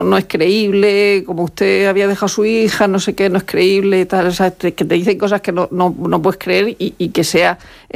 no es creíble, como usted había dejado a su hija, no sé qué, no es creíble, tal, o sea, que te dicen cosas que no puedes creer y que sea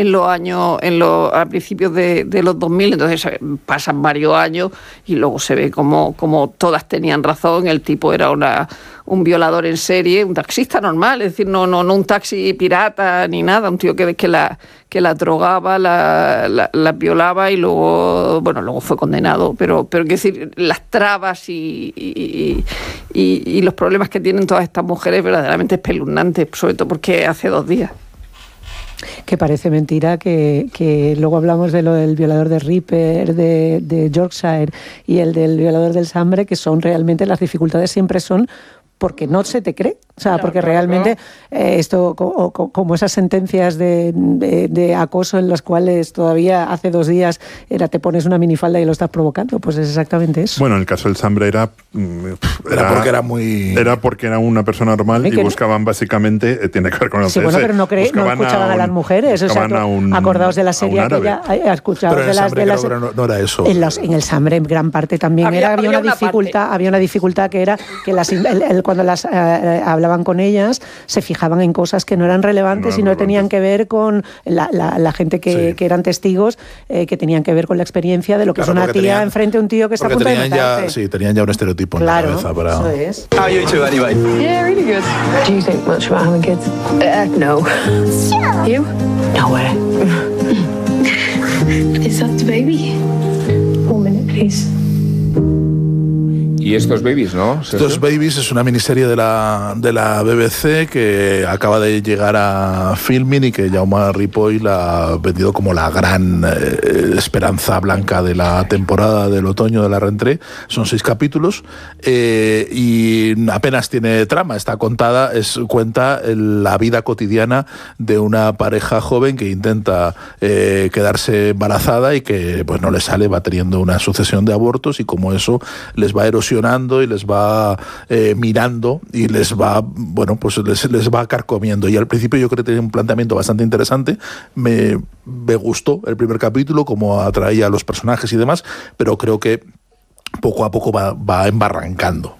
a principios de los 2000, entonces pasan varios años y luego se ve como todas tenían razón, el tipo era un violador en serie, un taxista normal, es decir, no un taxi pirata ni nada, un tío que la drogaba, la violaba y luego fue condenado, pero quiero decir, las trabas y los problemas que tienen todas estas mujeres verdaderamente espeluznantes, sobre todo porque hace 2 días. Que parece mentira que luego hablamos de lo del violador de Ripper, de Yorkshire y el del violador del Sambre, que son realmente, las dificultades siempre son porque no se te cree, o sea, claro, porque realmente esto, como esas sentencias de acoso en las cuales todavía hace 2 días te pones una minifalda y lo estás provocando, pues es exactamente eso. Bueno, en el caso del Sambre era porque era una persona normal y buscaban básicamente, tiene que ver con el sí, bueno, pero no escuchaban a las mujeres, o sea, acordaos de la serie aquella, escuchaos de las no era eso. En el Sambre en gran parte también había una dificultad que era que cuando las hablaban con ellas se fijaban en cosas que no eran relevantes y no tenían que ver con la gente que eran testigos, que tenían que ver con la experiencia de lo que es una tía enfrente a un tío que está a punto de matarse. Tenían ya un estereotipo en la cabeza para... Eso es. How are you two anyway? Yeah, really good. Do you think much about having kids? No. Sure. You? Nowhere. Is that the baby? 1 minute, please. Y estos babies, ¿no? Estos babies es una miniserie de la BBC que acaba de llegar a Filmin y que Jaume Ripoll la ha vendido como la gran esperanza blanca de la temporada del otoño de la rentrée. Son 6 capítulos y apenas tiene trama. Está cuenta la vida cotidiana de una pareja joven que intenta quedarse embarazada y que pues no le sale, va teniendo una sucesión de abortos y como eso les va erosionando y les va mirando y les va les va carcomiendo. Y al principio yo creo que tenía un planteamiento bastante interesante. Me gustó el primer capítulo, cómo atraía a los personajes y demás, pero creo que poco a poco va embarrancando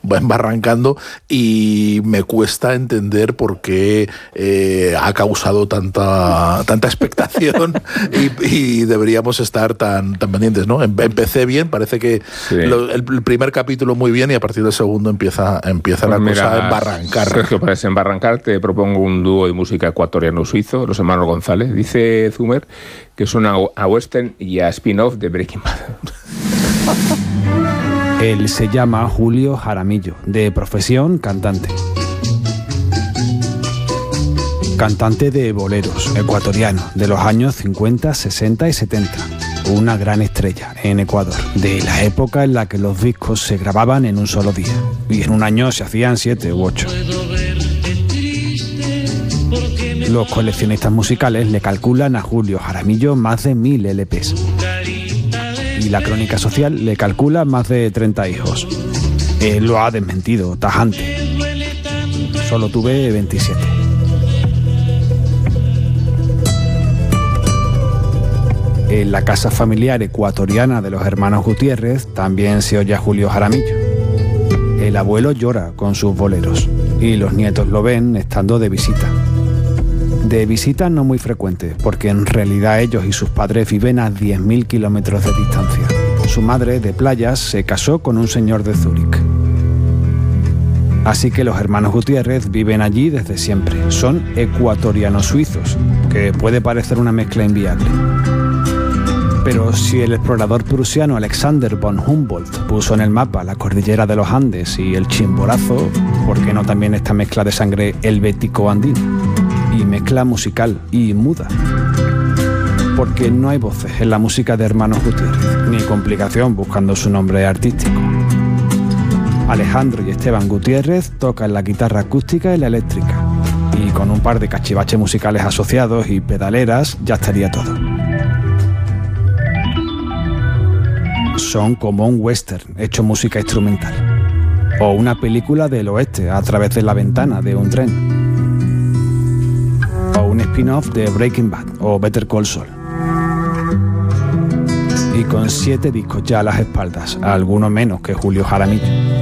y me cuesta entender por qué ha causado tanta expectación y deberíamos estar tan pendientes, ¿no? Empecé bien, parece que el primer capítulo muy bien y a partir del segundo empieza la cosa a embarrancar. Sergio, para desembarrancar te propongo un dúo de música ecuatoriano-suizo, los hermanos González. Dice Zumer que son a western y a spin-off de Breaking Bad. Él se llama Julio Jaramillo, de profesión cantante. Cantante de boleros, ecuatoriano, de los años 50, 60 y 70. Una gran estrella en Ecuador, de la época en la que los discos se grababan en un solo día. Y en un año se hacían 7 u 8. Los coleccionistas musicales le calculan a Julio Jaramillo más de 1000 LPs. Y la crónica social le calcula más de 30 hijos. Él lo ha desmentido, tajante. Solo tuve 27. En la casa familiar ecuatoriana de los hermanos Gutiérrez también se oye a Julio Jaramillo. El abuelo llora con sus boleros y los nietos lo ven estando de visita. De visita no muy frecuente, porque en realidad ellos y sus padres viven a 10.000 kilómetros de distancia. Su madre, de Playas, se casó con un señor de Zúrich. Así que los hermanos Gutiérrez viven allí desde siempre. Son ecuatorianos suizos, que puede parecer una mezcla inviable. Pero si el explorador prusiano Alexander von Humboldt puso en el mapa la cordillera de los Andes y el Chimborazo, ¿por qué no también esta mezcla de sangre helvético-andina? Y mezcla musical y muda. Porque no hay voces en la música de hermanos Gutiérrez, ni complicación buscando su nombre artístico. Alejandro y Esteban Gutiérrez tocan la guitarra acústica y la eléctrica, y con un par de cachivaches musicales asociados y pedaleras ya estaría todo. Son como un western hecho música instrumental, o una película del oeste a través de la ventana de un tren, o un spin-off de Breaking Bad o Better Call Saul. Y con 7 discos ya a las espaldas, alguno menos que Julio Jaramillo.